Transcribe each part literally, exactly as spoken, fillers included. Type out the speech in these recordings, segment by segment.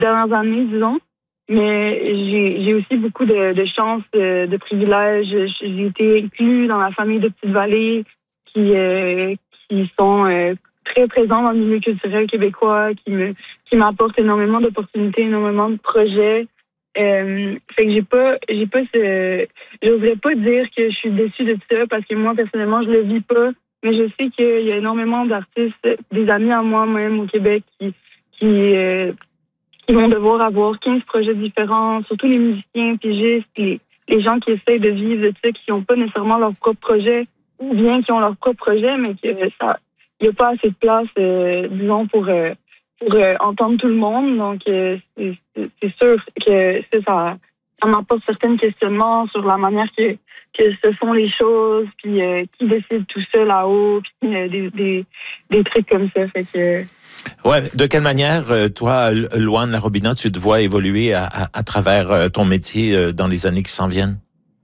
dernières années, disons. Mais j'ai, j'ai aussi beaucoup de, de chance, de, de privilèges. J'ai été inclus dans la famille de Petite-Vallée qui, euh, qui sont euh, très présents dans le milieu culturel québécois, qui me qui m'apportent énormément d'opportunités, énormément de projets. Euh, fait que j'ai pas, j'ai pas ce, j'oserais pas dire que je suis déçue de ça parce que moi personnellement je le vis pas, mais je sais qu'il y a énormément d'artistes, des amis à moi même au Québec qui qui euh, qui vont devoir avoir quinze projets différents, surtout les musiciens, pigistes, les les gens qui essayent de vivre de ça, qui n'ont pas nécessairement leur propre projet ou bien qui ont leur propre projet, mais que ça, il y a pas assez de place, euh, disons pour euh, pour euh, entendre tout le monde. Donc, euh, c'est, c'est sûr que ça, ça, ça m'apporte certains questionnements sur la manière que, que se font les choses, puis euh, qui décide tout ça là-haut, puis euh, des, des, des trucs comme ça. Fait que... Ouais, de quelle manière, toi, Louane Larobina, tu te vois évoluer à, à, à travers ton métier dans les années qui s'en viennent?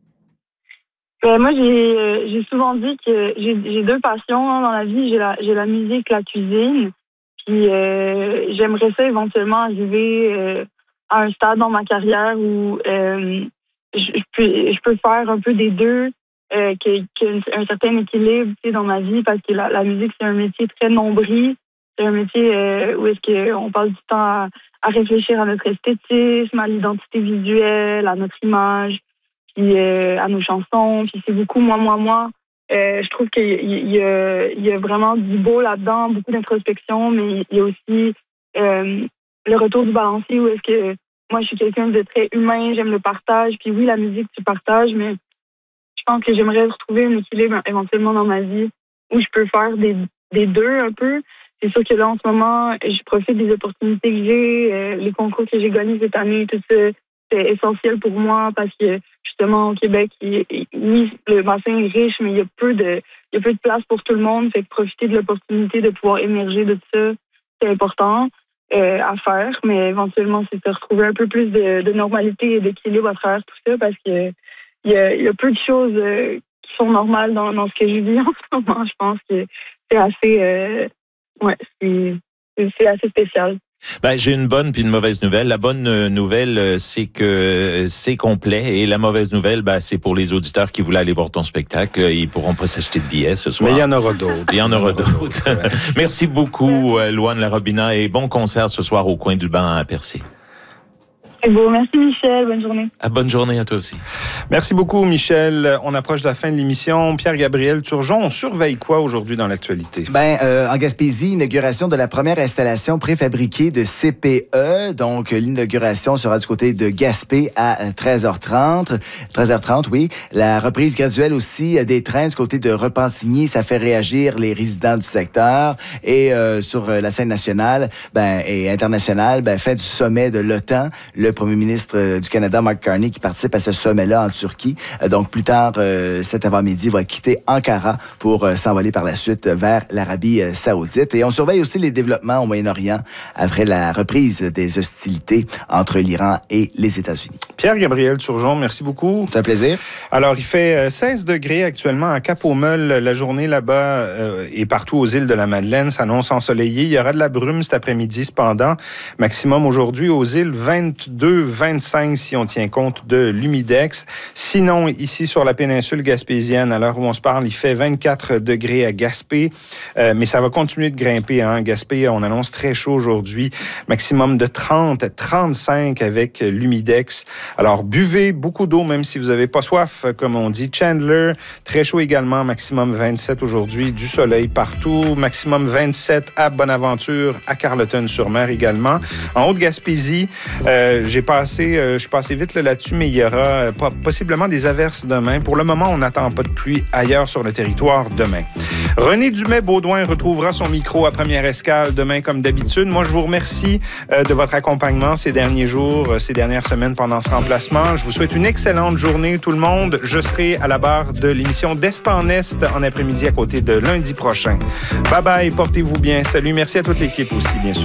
Ben, moi, j'ai, euh, j'ai souvent dit que j'ai, j'ai deux passions hein, dans la vie. J'ai la, j'ai la musique, la cuisine. Puis euh, j'aimerais ça éventuellement arriver euh, à un stade dans ma carrière où euh, je, je, peux, je peux faire un peu des deux, euh, qu'il y a un certain équilibre tu sais, dans ma vie, parce que la, la musique, c'est un métier très nombril. C'est un métier euh, où est-ce qu'on passe du temps à, à réfléchir à notre esthétisme, à l'identité visuelle, à notre image, puis euh, à nos chansons. Puis c'est beaucoup moi, moi, moi. Euh, je trouve qu'il y, y, y, a, il y a vraiment du beau là-dedans, beaucoup d'introspection, mais il y a aussi euh, le retour du balancier où est-ce que moi, je suis quelqu'un de très humain, j'aime le partage. Puis oui, la musique, tu partages, mais je pense que j'aimerais retrouver un équilibre éventuellement dans ma vie où je peux faire des, des deux un peu. C'est sûr que là, en ce moment, je profite des opportunités que j'ai, euh, les concours que j'ai gagnés cette année, tout ça, c'est essentiel pour moi parce que justement, au Québec, il, oui, le bassin est riche, mais il y a peu de, il y a peu de place pour tout le monde. Fait que profiter de l'opportunité de pouvoir émerger de ça, c'est important euh, à faire. Mais éventuellement, c'est de retrouver un peu plus de, de normalité et d'équilibre à travers tout ça parce que il y a, il y a peu de choses euh, qui sont normales dans, dans ce que je vis en ce moment. Je pense que c'est assez, euh, ouais, c'est, c'est assez spécial. Ben, j'ai une bonne puis une mauvaise nouvelle. La bonne nouvelle, c'est que c'est complet. Et la mauvaise nouvelle, ben, c'est pour les auditeurs qui voulaient aller voir ton spectacle. Ils pourront pas s'acheter de billets ce soir. Mais il y en aura d'autres. Il y en aura d'autres. Ouais. Merci beaucoup, Louane Larobina, et bon concert ce soir au coin du banc à Percé. C'est beau. Merci, Michel. Bonne journée. Ah, bonne journée à toi aussi. Merci beaucoup, Michel. On approche de la fin de l'émission. Pierre-Gabriel Turgeon, on surveille quoi aujourd'hui dans l'actualité? Ben, euh, en Gaspésie, inauguration de la première installation préfabriquée de C P E. Donc, l'inauguration sera du côté de Gaspé à treize heures trente. treize heures trente, oui. La reprise graduelle aussi des trains du côté de Repentigny, ça fait réagir les résidents du secteur. Et euh, sur la scène nationale ben, et internationale, ben, fin du sommet de l'OTAN, le premier ministre du Canada, Mark Carney, qui participe à ce sommet-là en Turquie. Donc, plus tard, euh, cet avant-midi, va quitter Ankara pour euh, s'envoler par la suite vers l'Arabie euh, saoudite. Et on surveille aussi les développements au Moyen-Orient après la reprise des hostilités entre l'Iran et les États-Unis. Pierre-Gabriel Turgeon, merci beaucoup. C'est un plaisir. Alors, il fait seize degrés actuellement à Cap-aux-Meules. La journée là-bas euh, et partout aux îles de la Madeleine s'annonce ensoleillée. Il y aura de la brume cet après-midi cependant. Maximum aujourd'hui aux îles vingt-deux, vingt-cinq si on tient compte de l'humidex. Sinon, ici sur la péninsule gaspésienne, à l'heure où on se parle, il fait vingt-quatre degrés à Gaspé, euh, mais ça va continuer de grimper. Hein. Gaspé, on annonce très chaud aujourd'hui, maximum de trente à trente-cinq avec l'humidex. Alors, buvez beaucoup d'eau, même si vous n'avez pas soif, comme on dit. Chandler, très chaud également, maximum vingt-sept aujourd'hui, du soleil partout, maximum vingt-sept à Bonaventure, à Carleton-sur-Mer également. En Haute-Gaspésie, euh, j'ai passé, euh, je suis passé vite là, là-dessus, mais il y aura euh, possiblement des averses demain. Pour le moment, on n'attend pas de pluie ailleurs sur le territoire demain. René Dumais-Baudouin retrouvera son micro à Première Escale demain comme d'habitude. Moi, je vous remercie euh, de votre accompagnement ces derniers jours, euh, ces dernières semaines pendant ce remplacement. Je vous souhaite une excellente journée, tout le monde. Je serai à la barre de l'émission d'Est en Est en après-midi à côté de lundi prochain. Bye bye, portez-vous bien. Salut, merci à toute l'équipe aussi, bien sûr.